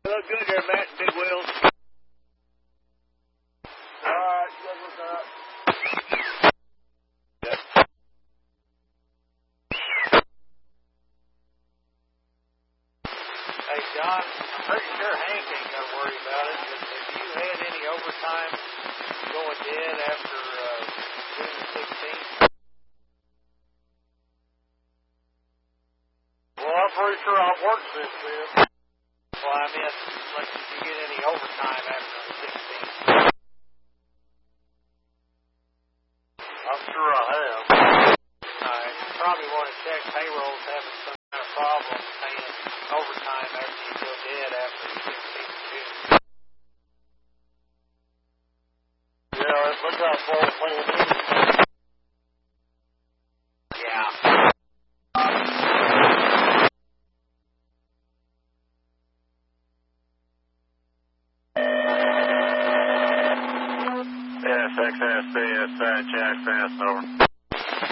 Look good there, Matt, big wheels. Alright, you guys look up. Hey, John, I'm pretty sure Hank ain't going to worry about it, but have you had any overtime going dead after June the 16th? Well, I'm pretty sure I've worked since then. Well, I meant, like, did you get any overtime after the 16th? I'm sure I have. You probably want to check payroll's having some kind of problem paying overtime after you go dead after the 16th of June. Yeah, let's look out for it playing in. Yeah. SXSBS, Jack Fast, over.